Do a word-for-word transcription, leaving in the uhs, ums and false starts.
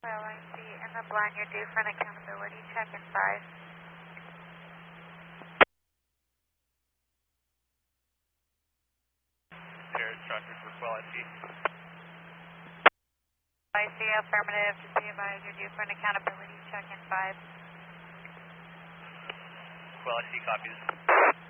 Well, I see. In the blind, you're due for an accountability check in five. Paris traffic for Well, I see. I see, affirmative. Just be advised, you're due for an accountability check in five. Well, I see, copies.